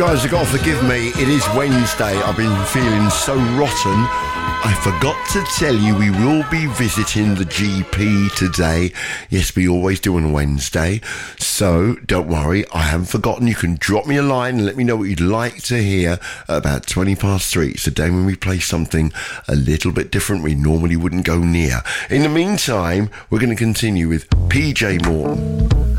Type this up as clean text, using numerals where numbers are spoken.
Guys, you've got to forgive me. It is Wednesday. I've been feeling so rotten. I forgot to tell you we will be visiting the GP today. Yes, we always do on a Wednesday. So don't worry, I haven't forgotten. You can drop me a line and let me know what you'd like to hear at about 3:20. It's the day when we play something a little bit different we normally wouldn't go near. In the meantime, we're going to continue with PJ Morton.